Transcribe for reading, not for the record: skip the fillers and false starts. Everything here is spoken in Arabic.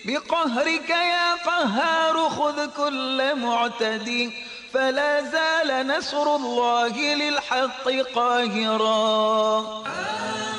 بقهرك يا قهار خذ كل معتدي، فلا زال نصر الله للحق قاهرا.